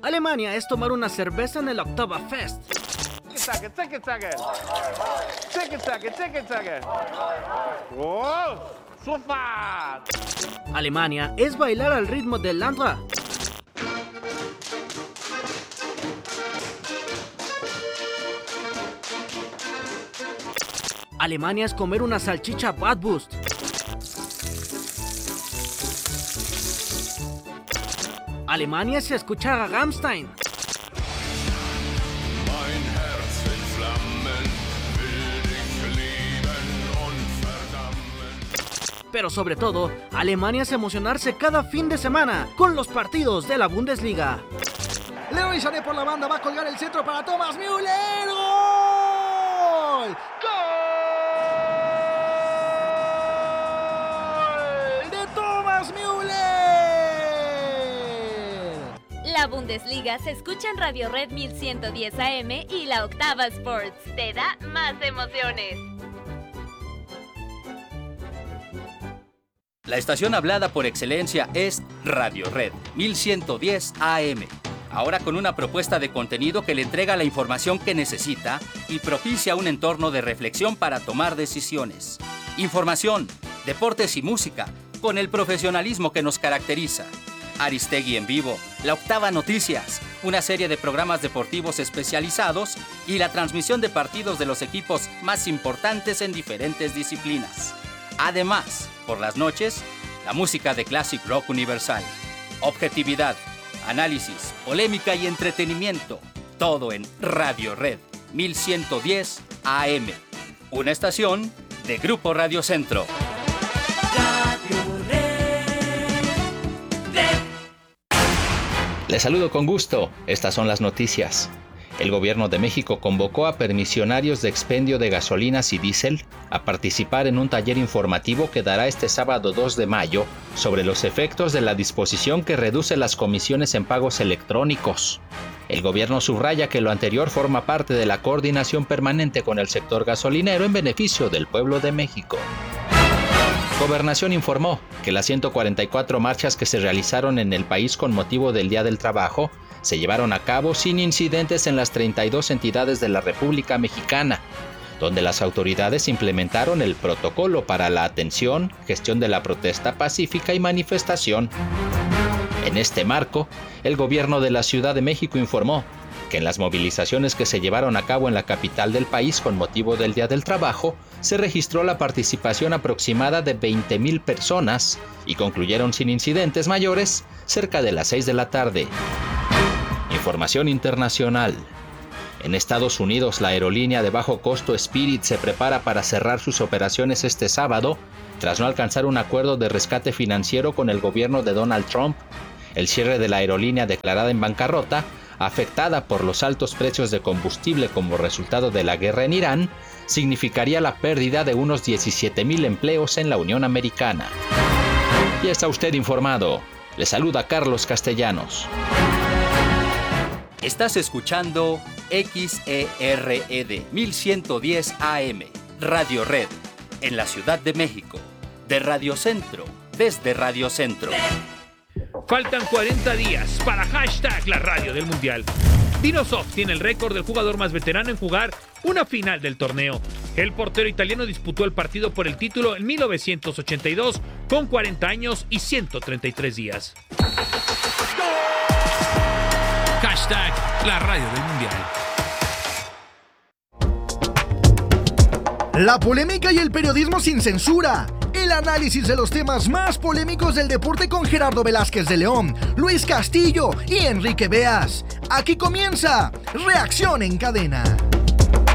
Alemania es tomar una cerveza en el Oktoberfest. Oh, super. Alemania es bailar al ritmo del Landra. Alemania es comer una salchicha Bratwurst. Alemania es escuchar a Rammstein. Pero sobre todo, Alemania es emocionarse cada fin de semana con los partidos de la Bundesliga. Leroy Sané por la banda va a colgar el centro para Thomas Müller. ¡Gol! ¡Gol de Thomas Müller! La Bundesliga se escucha en Radio Red 1110 AM y la Octava Sports. Te da más emociones. La estación hablada por excelencia es Radio Red 1110 AM. Ahora con una propuesta de contenido que le entrega la información que necesita y propicia un entorno de reflexión para tomar decisiones. Información, deportes y música con el profesionalismo que nos caracteriza. Aristegui en vivo, La Octava Noticias, una serie de programas deportivos especializados y la transmisión de partidos de los equipos más importantes en diferentes disciplinas. Además, por las noches, la música de Classic Rock Universal. Objetividad, análisis, polémica y entretenimiento. Todo en Radio Red 1110 AM. Una estación de Grupo Radio Centro. Les saludo con gusto. Estas son las noticias. El gobierno de México convocó a permisionarios de expendio de gasolinas y diésel a participar en un taller informativo que dará este sábado 2 de mayo sobre los efectos de la disposición que reduce las comisiones en pagos electrónicos. El gobierno subraya que lo anterior forma parte de la coordinación permanente con el sector gasolinero en beneficio del pueblo de México. Gobernación informó que las 144 marchas que se realizaron en el país con motivo del Día del Trabajo se llevaron a cabo sin incidentes en las 32 entidades de la República Mexicana, donde las autoridades implementaron el protocolo para la atención, gestión de la protesta pacífica y manifestación. En este marco, el gobierno de la Ciudad de México informó que en las movilizaciones que se llevaron a cabo en la capital del país con motivo del Día del Trabajo, se registró la participación aproximada de 20,000 personas y concluyeron sin incidentes mayores cerca de las 6 de la tarde. Información internacional. En Estados Unidos, la aerolínea de bajo costo Spirit se prepara para cerrar sus operaciones este sábado, tras no alcanzar un acuerdo de rescate financiero con el gobierno de Donald Trump. El cierre de la aerolínea declarada en bancarrota, afectada por los altos precios de combustible como resultado de la guerra en Irán, significaría la pérdida de unos 17,000 empleos en la Unión Americana. Ya está usted informado. Le saluda Carlos Castellanos. Estás escuchando XERED 1110 AM, Radio Red, en la Ciudad de México, de Radio Centro, desde Radio Centro. Faltan 40 días para hashtag la radio del Mundial. Dinosoft tiene el récord del jugador más veterano en jugar una final del torneo. El portero italiano disputó el partido por el título en 1982 con 40 años y 133 días. Hashtag la radio del Mundial. La polémica y el periodismo sin censura. El análisis de los temas más polémicos del deporte con Gerardo Velázquez de León, Luis Castillo y Enrique Beas. Aquí comienza Reacción en Cadena.